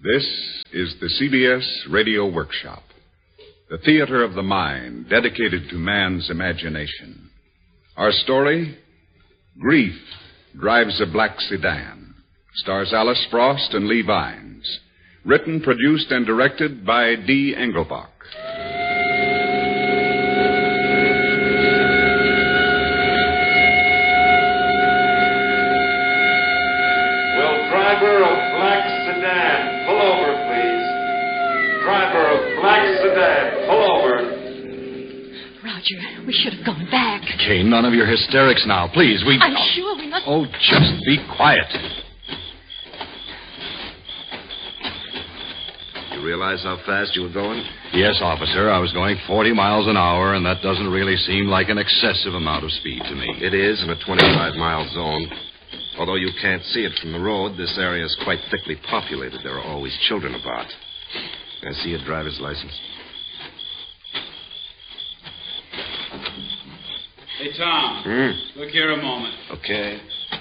This is the CBS Radio Workshop, the theater of the mind dedicated to man's imagination. Our story, Grief Drives a Black Sedan, stars Alice Frost and Lee Vines. Written, produced, and directed by D. Engelbach. Will driver of black sedan pull over, please? Driver of black sedan, pull over. Roger, we should have gone back. Kay, none of your hysterics now, please. I'm sure we must... Oh, just be quiet. You realize how fast you were going? Yes, officer, I was going 40 miles an hour, and that doesn't really seem like an excessive amount of speed to me. It is in a 25-mile zone. Although you can't see it from the road, this area is quite thickly populated. There are always children about. Can I see your driver's license? Hey, Tom. Look here a moment. Okay.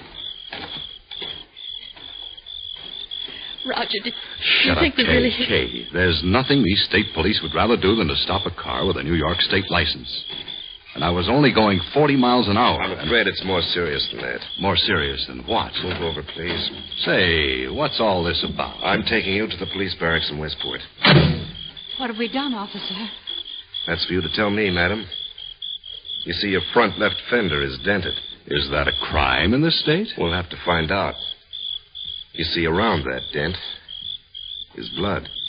Roger, do Shut you think up, we Kay. really... Kay, there's nothing these state police would rather do than to stop a car with a New York state license. And I was only going 40 miles an hour. I'm afraid it's more serious than that. More serious than what? Move over, please. Say, what's all this about? I'm taking you to the police barracks in Westport. What have we done, officer? That's for you to tell me, madam. You see, your front left fender is dented. Is that a crime in this state? We'll have to find out. You see, around that dent is blood.